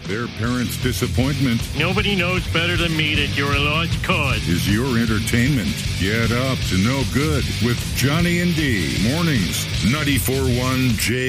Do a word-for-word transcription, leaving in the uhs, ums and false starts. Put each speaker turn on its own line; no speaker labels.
Their parents' disappointment
Nobody knows better than me that you're a lost cause.
is your entertainment. Get up to no good with Johnny and D. Mornings, ninety-four point one J.